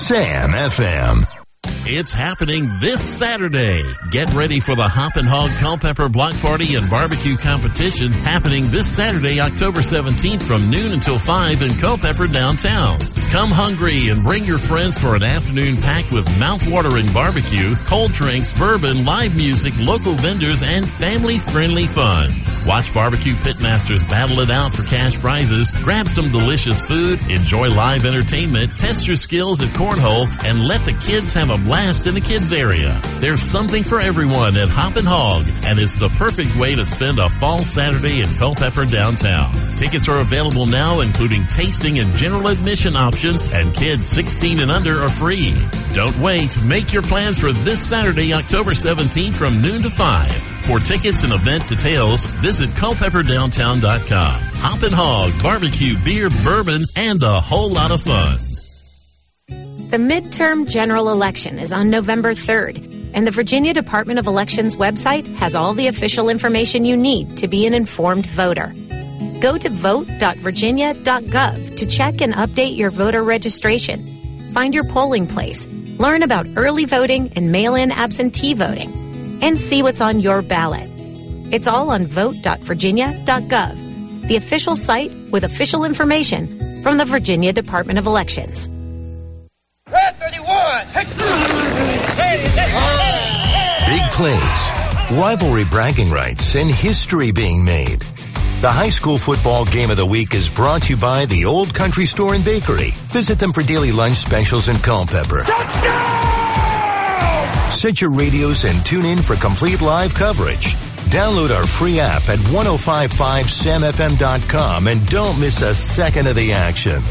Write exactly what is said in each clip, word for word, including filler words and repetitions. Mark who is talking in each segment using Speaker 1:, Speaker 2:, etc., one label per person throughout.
Speaker 1: Sam F M.
Speaker 2: It's happening this Saturday. Get ready for the Hop and Hog Culpeper Block Party and Barbecue Competition happening this Saturday, October seventeenth from noon until five in Culpeper downtown. Come hungry and bring your friends for an afternoon packed with mouth-watering barbecue, cold drinks, bourbon, live music, local vendors, and family-friendly fun. Watch barbecue pitmasters battle it out for cash prizes, grab some delicious food, enjoy live entertainment, test your skills at cornhole, and let the kids have a blast in the kids area. There's something for everyone at Hop and Hog, and it's the perfect way to spend a fall Saturday in Culpeper downtown. Tickets are available now, including tasting and general admission options, and kids sixteen and under are free. Don't wait. Make your plans for this Saturday, October seventeenth from noon to five. For tickets and event details, visit culpeper downtown dot com. Hop and Hog, barbecue, beer, bourbon, and a whole lot of fun.
Speaker 3: The midterm general election is on November third, and the Virginia Department of Elections website has all the official information you need to be an informed voter. Go to vote dot virginia dot gov to check and update your voter registration. Find your polling place, learn about early voting and mail-in absentee voting, and see what's on your ballot. It's all on vote dot virginia dot gov, the official site with official information from the Virginia Department of Elections.
Speaker 4: Red thirty-one!
Speaker 1: Big plays, rivalry bragging rights, and history being made. The high school football game of the week is brought to you by the Old Country Store and Bakery. Visit them for daily lunch specials in Culpeper. Set your radios and tune in for complete live coverage. Download our free app at ten fifty-five sam f m dot com and don't miss a second of the action.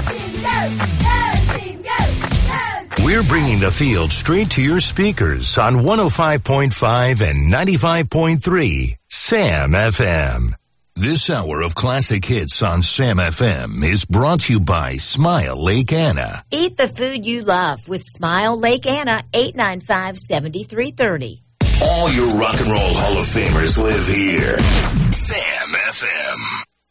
Speaker 1: We're bringing the field straight to your speakers on one oh five point five and ninety-five point three Sam F M. This hour of classic hits on Sam F M is brought to you by Smile Lake Anna.
Speaker 5: Eat the food you love with Smile Lake Anna, eight nine five, seven three three oh.
Speaker 1: All your rock and roll Hall of Famers live here. Sam F M.